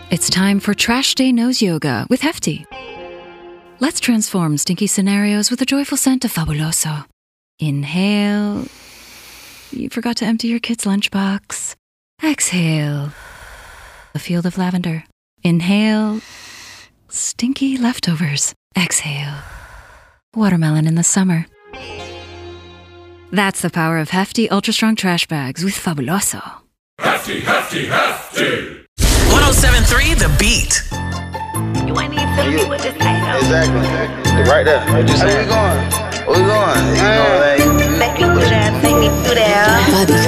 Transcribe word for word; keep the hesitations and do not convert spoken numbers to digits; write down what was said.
It's time for Trash Day Nose Yoga with Hefty. Let's transform stinky scenarios with the joyful scent of Fabuloso. Inhale. You forgot to empty your kid's lunchbox. Exhale. A field of lavender. Inhale. Stinky leftovers. Exhale. Watermelon in the summer. That's the power of Hefty Ultra Strong Trash Bags with Fabuloso. Hefty, hefty, hefty! one oh seven point three The Beat. You ain't even telling me what this ain't. Exactly. Right there. What you saying? Where we going? Where we going? You know, like, Make me push ass, take me through there.